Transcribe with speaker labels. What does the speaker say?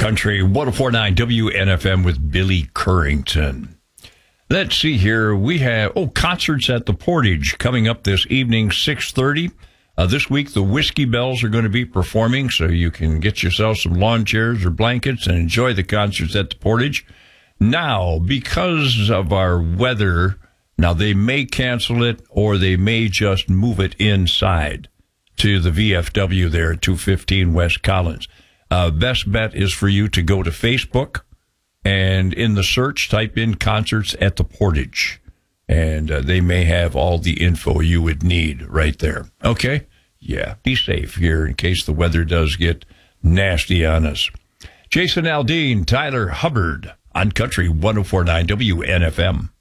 Speaker 1: Country 104.9 WNFM with Billy Currington. Let's see here. We have concerts at the Portage coming up this evening, 6:30. This week, the Whiskey Bells are going to be performing, so you can get yourself some lawn chairs or blankets and enjoy the concerts at the Portage. Now, because of our weather, now they may cancel it or they may just move it inside to the VFW there at 215 West Collins. Best bet is for you to go to Facebook and in the search, type in Concerts at the Portage. And they may have all the info you would need right there. Okay? Yeah, be safe here in case the weather does get nasty on us. Jason Aldean, Tyler Hubbard on Country 104.9 WNFM.